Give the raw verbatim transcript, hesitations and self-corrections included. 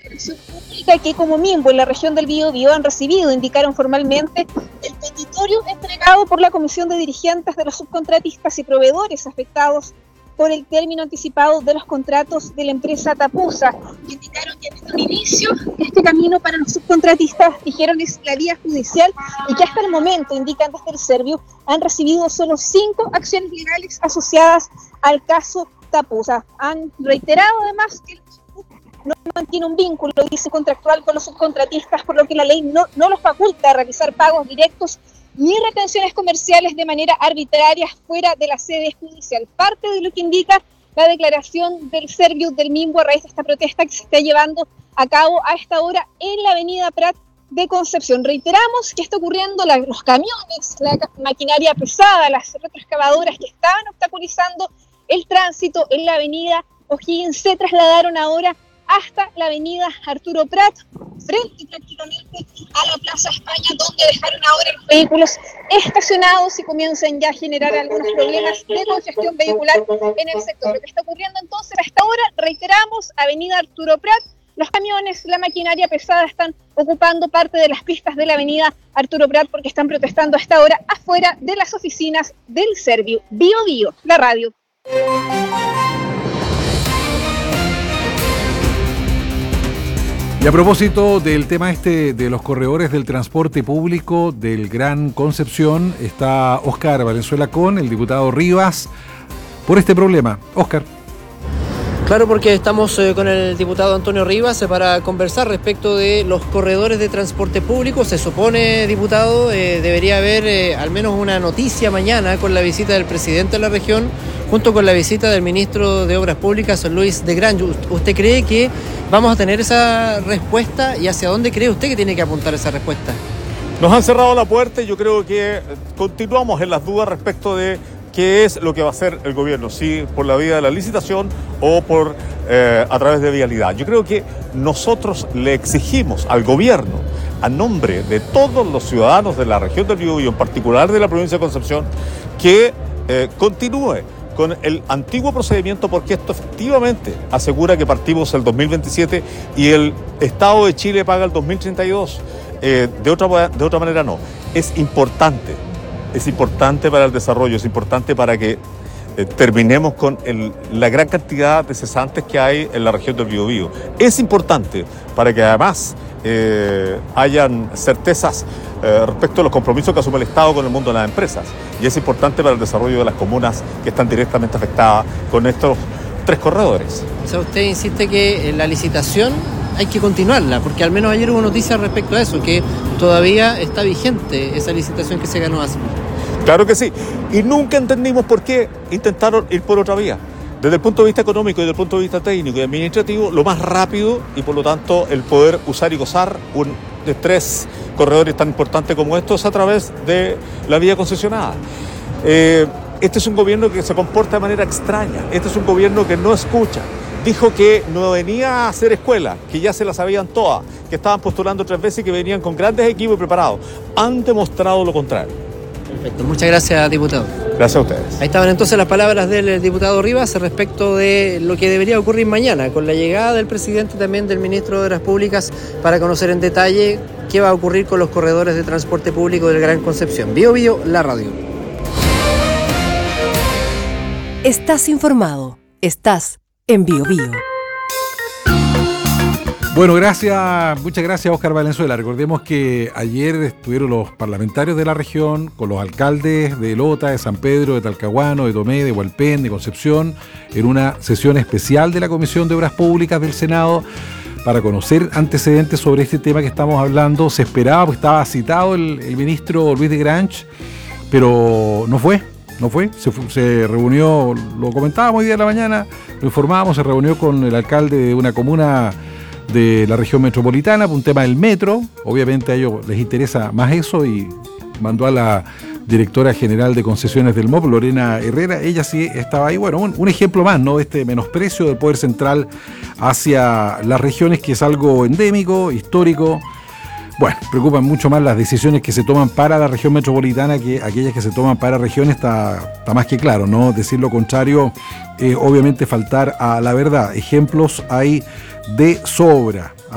administración pública que como Minbo en la región del Biobío han recibido, indicaron formalmente, el petitorio entregado por la Comisión de Dirigentes de los Subcontratistas y Proveedores afectados por el término anticipado de los contratos de la empresa Tapusa. Indicaron que desde un inicio este camino para los subcontratistas, dijeron, es la vía judicial y que hasta el momento, indican desde el Serviu, han recibido solo cinco acciones legales asociadas al caso Tapusa. Han reiterado además que no mantiene un vínculo, dice, contractual con los subcontratistas, por lo que la ley no, no los faculta a realizar pagos directos ni retenciones comerciales de manera arbitraria fuera de la sede judicial. Parte de lo que indica la declaración del Serviu del Minbo a raíz de esta protesta que se está llevando a cabo a esta hora en la avenida Prat de Concepción. Reiteramos que está ocurriendo, la, los camiones, la maquinaria pesada, las retroexcavadoras que estaban obstaculizando el tránsito en la avenida O'Higgins se trasladaron ahora hasta la avenida Arturo Prat, frente prácticamente a la Plaza España, donde dejaron ahora los vehículos estacionados y comienzan ya a generar algunos problemas de congestión vehicular en el sector. Lo que está ocurriendo entonces hasta ahora, reiteramos, avenida Arturo Prat, los camiones, la maquinaria pesada están ocupando parte de las pistas de la avenida Arturo Prat porque están protestando hasta ahora afuera de las oficinas del Serviu. Bio Bio, la radio. Y a propósito del tema este de los corredores del transporte público del Gran Concepción, está Óscar Valenzuela con el diputado Rivas por este problema. Óscar. Claro, porque estamos eh, con el diputado Antonio Rivas eh, para conversar respecto de los corredores de transporte público. Se supone, diputado, eh, debería haber eh, al menos una noticia mañana con la visita del presidente de la región, junto con la visita del ministro de Obras Públicas, Luis de Grange. ¿Usted cree que vamos a tener esa respuesta y hacia dónde cree usted que tiene que apuntar esa respuesta? Nos han cerrado la puerta y yo creo que continuamos en las dudas respecto de qué es lo que va a hacer el gobierno, si por la vía de la licitación o por eh, a través de vialidad. Yo creo que nosotros le exigimos al gobierno, a nombre de todos los ciudadanos de la región del Biobío, en particular de la provincia de Concepción, que eh, continúe con el antiguo procedimiento, porque esto efectivamente asegura que partimos el dos mil veintisiete y el Estado de Chile paga el dos mil treinta y dos. Eh, de otra, de otra manera no. Es importante, es importante para el desarrollo, es importante para que eh, terminemos con el, la gran cantidad de cesantes que hay en la región del Biobío. Es importante para que además eh, hayan certezas Eh, respecto a los compromisos que asume el Estado con el mundo de las empresas, y es importante para el desarrollo de las comunas que están directamente afectadas con estos tres corredores. O sea, usted insiste que la licitación hay que continuarla, porque al menos ayer hubo noticias respecto a eso, que todavía está vigente esa licitación que se ganó hace. Claro que sí, y nunca entendimos por qué intentaron ir por otra vía. Desde el punto de vista económico y desde el punto de vista técnico y administrativo, lo más rápido y por lo tanto el poder usar y gozar un, de tres corredores tan importantes como estos a través de la vía concesionada. Eh, este es un gobierno que se comporta de manera extraña, este es un gobierno que no escucha. Dijo que no venía a hacer escuela, que ya se la sabían todas, que estaban postulando tres veces y que venían con grandes equipos y preparados. Han demostrado lo contrario. Perfecto, muchas gracias, diputado. Gracias a ustedes. Ahí estaban entonces las palabras del diputado Rivas respecto de lo que debería ocurrir mañana, con la llegada del presidente y también del ministro de Obras Públicas, para conocer en detalle qué va a ocurrir con los corredores de transporte público del Gran Concepción. Bio Bio, la radio. Estás informado. Estás en Bio Bio. Bueno, gracias, muchas gracias, Óscar Valenzuela. Recordemos que ayer estuvieron los parlamentarios de la región con los alcaldes de Lota, de San Pedro, de Talcahuano, de Tomé, de Hualpén, de Concepción, en una sesión especial de la Comisión de Obras Públicas del Senado para conocer antecedentes sobre este tema que estamos hablando. Se esperaba, porque estaba citado el, el ministro Luis de Grange, pero no fue. No fue, se, se reunió, lo comentábamos hoy día de la mañana, lo informábamos, se reunió con el alcalde de una comuna de la región metropolitana por un tema del metro. Obviamente a ellos les interesa más eso y mandó a la directora general de concesiones del M O P, Lorena Herrera. Ella sí estaba ahí. Bueno, un, un ejemplo más, ¿no? Este menosprecio del poder central hacia las regiones, que es algo endémico, histórico. Bueno, preocupan mucho más las decisiones que se toman para la región metropolitana que aquellas que se toman para regiones. Está, está más que claro, ¿no? Decir lo contrario, eh, obviamente faltar a la verdad. Ejemplos hay de sobra.